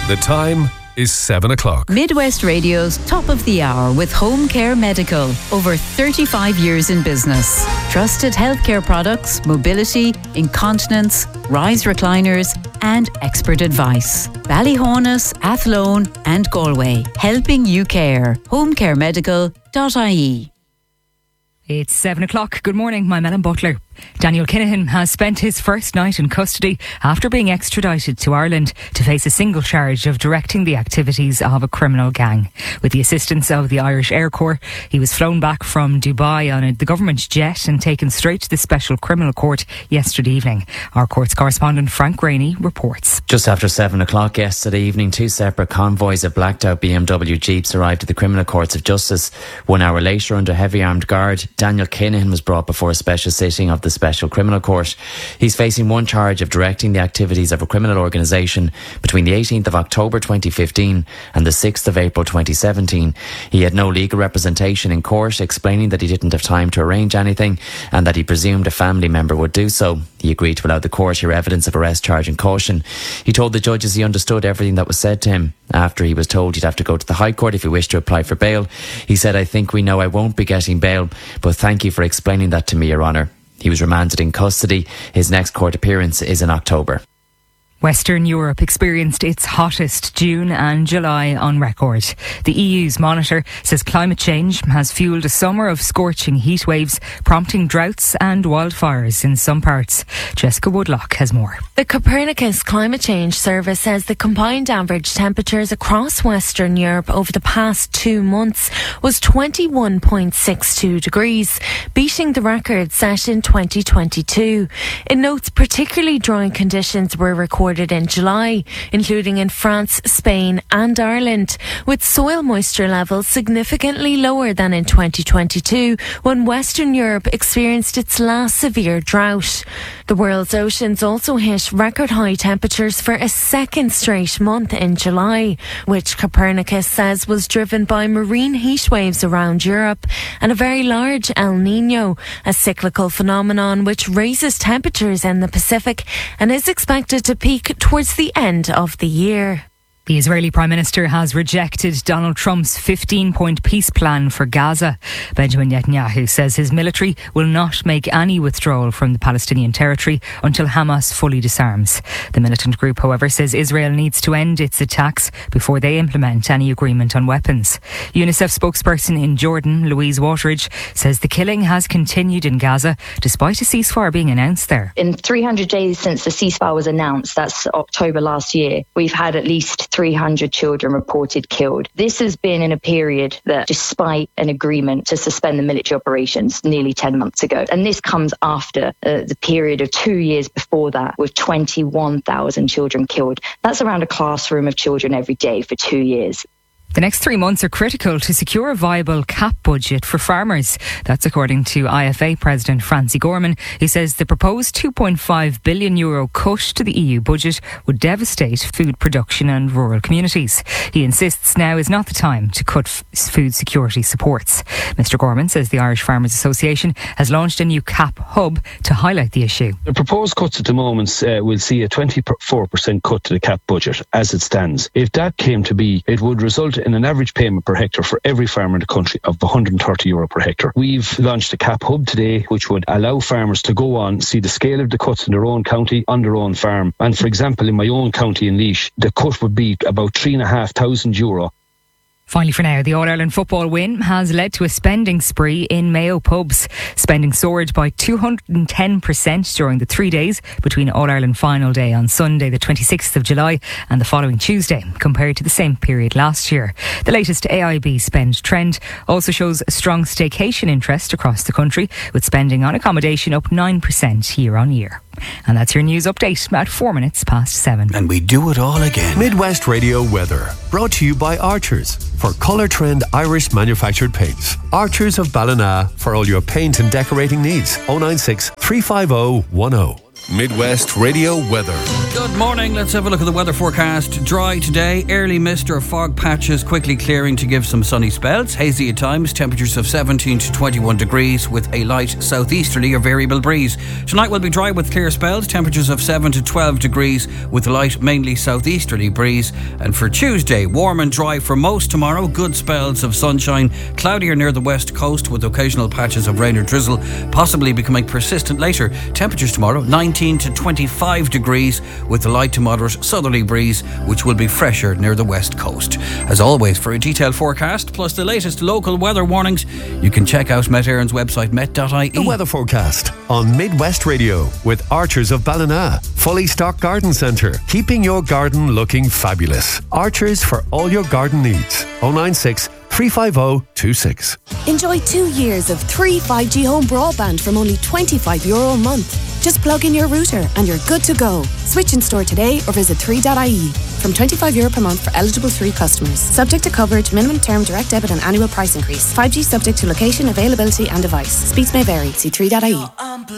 The time is 7 o'clock. Midwest Radio's Top of the Hour with Home Care Medical. Over 35 years in business. Trusted healthcare products, mobility, incontinence, rise recliners and expert advice. Ballyhonus, Athlone and Galway. Helping you care. homecaremedical.ie. It's 7 o'clock. Good morning, I'm Ellen Butler. Daniel Kinahan has spent his first night in custody after being extradited to Ireland to face a single charge of directing the activities of a criminal gang. With the assistance of the Irish Air Corps, he was flown back from Dubai on the government jet and taken straight to the Special Criminal Court yesterday evening. Our courts correspondent Frank Rainey reports. Just after 7 o'clock yesterday evening, two separate convoys of blacked out BMW Jeeps arrived at the Criminal Courts of Justice. 1 hour later, under heavy armed guard, Daniel Kinahan was brought before a special sitting of the Special Criminal Court. He's facing one charge of directing the activities of a criminal organisation between the 18th of October 2015 and the 6th of April 2017. He had no legal representation in court, explaining that he didn't have time to arrange anything and that he presumed a family member would do so. He agreed to allow the court hear evidence of arrest charge and caution. He told the judges he understood everything that was said to him. After he was told he'd have to go to the High Court if he wished to apply for bail, he said, "I think we know I won't be getting bail, but thank you for explaining that to me, Your Honour." He was remanded in custody. His next court appearance is in October. Western Europe experienced its hottest June and July on record. The EU's monitor says climate change has fuelled a summer of scorching heat waves, prompting droughts and wildfires in some parts. Jessica Woodlock has more. The Copernicus Climate Change Service says the combined average temperatures across Western Europe over the past 2 months was 21.62 degrees, beating the record set in 2022. It notes particularly dry conditions were recorded in July, including in France, Spain and Ireland, with soil moisture levels significantly lower than in 2022 when Western Europe experienced its last severe drought. The world's oceans also hit record high temperatures for a second straight month in July, which Copernicus says was driven by marine heat waves around Europe and a very large El Niño, a cyclical phenomenon which raises temperatures in the Pacific and is expected to peak towards the end of the year. The Israeli Prime Minister has rejected Donald Trump's 15-point peace plan for Gaza. Benjamin Netanyahu says his military will not make any withdrawal from the Palestinian territory until Hamas fully disarms. The militant group, however, says Israel needs to end its attacks before they implement any agreement on weapons. UNICEF spokesperson in Jordan, Louise Wateridge, says the killing has continued in Gaza despite a ceasefire being announced there. In 300 days since the ceasefire was announced, that's October last year, we've had at least 300 children reported killed. This has been in a period that, despite an agreement to suspend the military operations nearly 10 months ago, and this comes after the period of 2 years before that with 21,000 children killed. That's around a classroom of children every day for 2 years. The next 3 months are critical to secure a viable CAP budget for farmers. That's according to IFA President Francie Gorman, who says the proposed €2.5 billion cut to the EU budget would devastate food production and rural communities. He insists now is not the time to cut food security supports. Mr Gorman says the Irish Farmers Association has launched a new CAP hub to highlight the issue. The proposed cuts at the moment will see a 24% cut to the CAP budget as it stands. If that came to be, it would result in an average payment per hectare for every farmer in the country of €130 per hectare. We've launched a CAP hub today which would allow farmers to go on, see the scale of the cuts in their own county on their own farm. And for example, in my own county in Laois, the cut would be about €3,500. Finally for now, the All-Ireland football win has led to a spending spree in Mayo pubs. Spending soared by 210% during the 3 days between All-Ireland final day on Sunday the 26th of July and the following Tuesday, compared to the same period last year. The latest AIB spend trend also shows a strong staycation interest across the country, with spending on accommodation up 9% year on year. And that's your news update at 4 minutes past 7. And we do it all again. Midwest Radio weather, brought to you by Archers for Colour Trend Irish manufactured paints. Archers of Ballina for all your paint and decorating needs. 096 350 10. Midwest Radio weather. Good morning. Let's have a look at the weather forecast. Dry today, early mist or fog patches quickly clearing to give some sunny spells. Hazy at times, temperatures of 17 to 21 degrees with a light southeasterly or variable breeze. Tonight will be dry with clear spells, temperatures of 7 to 12 degrees with a light mainly southeasterly breeze. And for Tuesday, warm and dry for most tomorrow, good spells of sunshine, cloudier near the west coast with occasional patches of rain or drizzle, possibly becoming persistent later. Temperatures tomorrow, 19 to 25 degrees with a light to moderate southerly breeze, which will be fresher near the west coast. As always, for a detailed forecast plus the latest local weather warnings, you can check out Met Éireann's website met.ie. The weather forecast on Midwest Radio with Archers of Ballina, fully stocked garden centre, keeping your garden looking fabulous. Archers for all your garden needs. 096 350 26. Enjoy 2 years of 3 5G home broadband from only €25 a month. Just plug in your router and you're good to go. Switch in store today or visit 3.ie. From €25 per month for eligible 3 customers. Subject to coverage, minimum term, direct debit and annual price increase. 5G subject to location, availability and device. Speeds may vary. See 3.ie.